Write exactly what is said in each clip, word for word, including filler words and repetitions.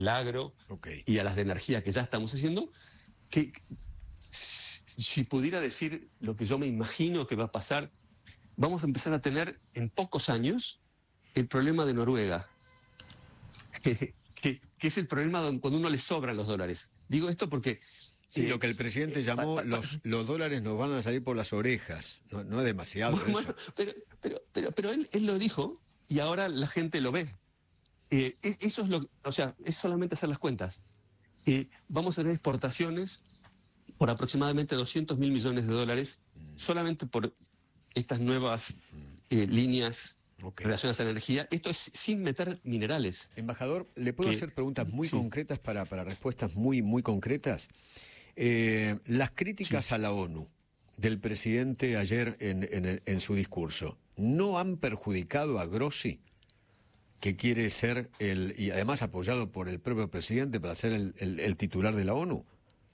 agro Okay. y a las de energía que ya estamos haciendo, que si pudiera decir lo que yo me imagino que va a pasar, vamos a empezar a tener en pocos años el problema de Noruega, que, que, que es el problema donde, cuando uno le sobran los dólares. Digo esto porque... Sí, eh, lo que el presidente eh, llamó pa, pa, los, los dólares nos van a salir por las orejas. No, no es demasiado bueno, eso. pero, pero, pero, pero él, él lo dijo y ahora la gente lo ve. Eh, eso es lo, o sea, es solamente hacer las cuentas. Eh, vamos a tener exportaciones por aproximadamente doscientos mil millones de dólares solamente por estas nuevas eh, líneas Okay. relacionadas a la energía. Esto es sin meter minerales. Embajador, ¿le puedo Que, hacer preguntas muy sí, concretas para, para respuestas muy, muy concretas? Eh, las críticas sí. a la ONU del presidente ayer en, en, en su discurso, ¿no han perjudicado a Grossi, que quiere ser, el y además apoyado por el propio presidente para ser el, el, el titular de la ONU?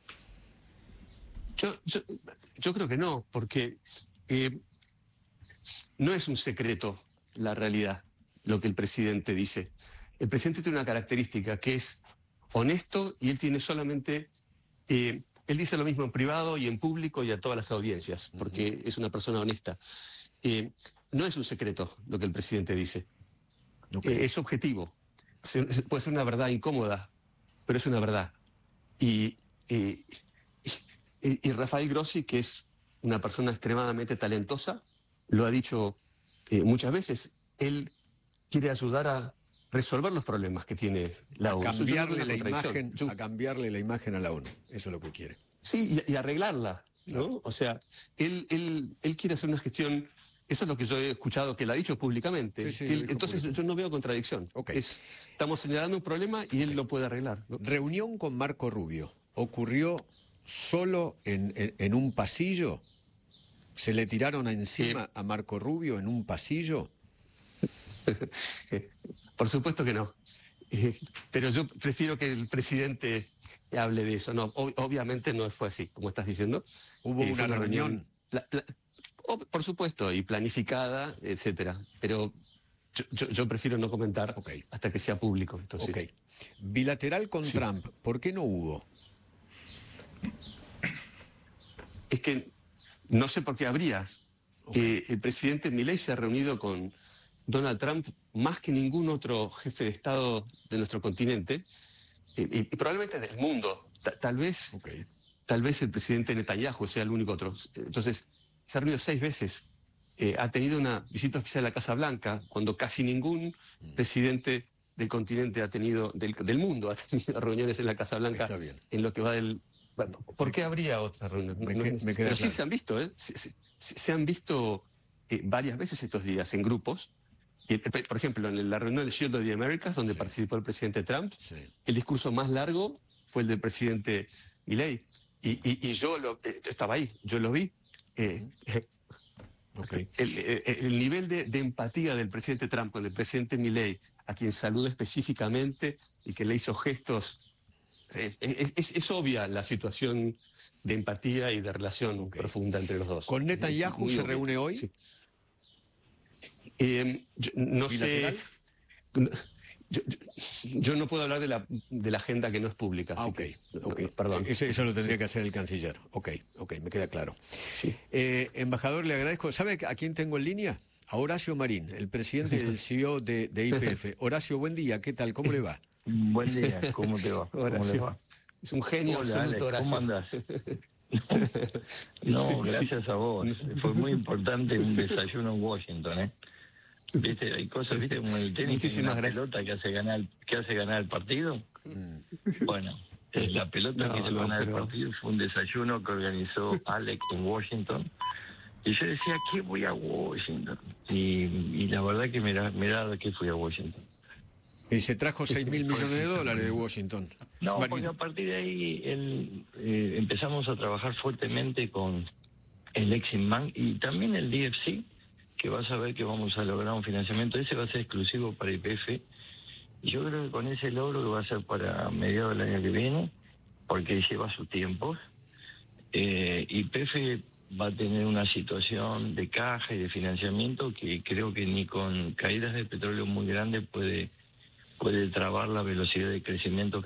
Yo, yo, yo creo que no, porque eh, no es un secreto la realidad, lo que el presidente dice. El presidente tiene una característica que es honesto y él tiene solamente... Eh, él dice lo mismo en privado y en público y a todas las audiencias, porque uh-huh. es una persona honesta. Eh, no es un secreto lo que el presidente dice. Okay. Eh, es objetivo. Se, puede ser una verdad incómoda, pero es una verdad. Y, eh, y, y Rafael Grossi, que es una persona extremadamente talentosa, lo ha dicho eh, muchas veces, él quiere ayudar a resolver los problemas que tiene la a ONU. Cambiarle la imagen, Yo, a cambiarle la imagen a la ONU, eso es lo que quiere. Sí, y, y arreglarla, ¿no? Claro. O sea, él, él, él quiere hacer una gestión, eso es lo que yo he escuchado que él ha dicho públicamente. Sí, sí, él, entonces público. yo no veo contradicción. Okay. Es, estamos señalando un problema y él okay. lo puede arreglar, ¿no? Reunión con Marco Rubio, ¿ocurrió solo en, en, en un pasillo? ¿Se le tiraron encima eh, a Marco Rubio en un pasillo? Por supuesto que no. Eh, pero yo prefiero que el presidente hable de eso. No, ob obviamente no fue así, como estás diciendo. ¿Hubo eh, una, una reunión? reunión pla pla oh, por supuesto, y planificada, etcétera. Pero yo, yo, yo prefiero no comentar okay. hasta que sea público. Esto, sí. Okay. Bilateral con sí. Trump, ¿por qué no hubo? Es que no sé por qué habría. Okay. Eh, el presidente Milei se ha reunido con Donald Trump más que ningún otro jefe de Estado de nuestro continente eh, y, y probablemente del mundo. Ta tal vez, okay. tal vez el presidente Netanyahu sea el único otro. Entonces, se ha reunido seis veces. Eh, ha tenido una visita oficial a la Casa Blanca cuando casi ningún mm. presidente del continente ha tenido, del, del mundo ha tenido reuniones en la Casa Blanca en lo que va del... Bueno, ¿por qué habría otra reunión? Me no, que, no es, me pero claro. sí se han visto, ¿eh? Se, se, se han visto eh, varias veces estos días en grupos. Y, por ejemplo, en la reunión del Shield of the Americas, donde sí. participó el presidente Trump, sí. el discurso más largo fue el del presidente Milei. Y, y, y yo lo, eh, estaba ahí, yo lo vi. Eh, eh, okay. el, el, el nivel de, de empatía del presidente Trump con el presidente Milei, a quien saluda específicamente y que le hizo gestos, es, es, es obvia la situación de empatía y de relación okay. profunda entre los dos. ¿Con Netanyahu se reúne hoy? Sí. Eh, yo, no ¿Bilateral? sé. Yo, yo, yo no puedo hablar de la, de la agenda que no es pública. Ah, así okay. que, okay. Perdón. Eso, eso lo tendría sí. que hacer el canciller. Ok, ok, me queda claro. Sí. Eh, embajador, le agradezco. ¿Sabe a quién tengo en línea? A Horacio Marín, el presidente del C E O de, de I P F. Horacio, buen día. ¿Qué tal? ¿Cómo le va? Buen día. ¿Cómo te va? Horacio. ¿Cómo le va? Es un genio Hola, absoluto, Alex, ¿cómo andás? No, sí, gracias sí. a vos. Fue muy importante un desayuno en Washington, ¿eh? Viste, hay cosas, viste, como el tenis, muchísimas una gracias. pelota que hace ganar, que hace ganar el partido. Mm. Bueno, eh, la pelota no, que hizo no, ganar pero... el partido fue un desayuno que organizó Alex en Washington. Y yo decía, ¿qué voy a Washington? Y, y la verdad que me da, me da que fui a Washington. Y se trajo seis mil millones de dólares de Washington. No, Marín. porque a partir de ahí el, eh, empezamos a trabajar fuertemente con el Exim Bank y también el D F C, que vas a ver que vamos a lograr un financiamiento. Ese va a ser exclusivo para I P F. Y yo creo que con ese logro que va a ser para mediados del año que viene, porque lleva sus tiempos, eh, I P F va a tener una situación de caja y de financiamiento que creo que ni con caídas de petróleo muy grandes puede puede trabar la velocidad de crecimiento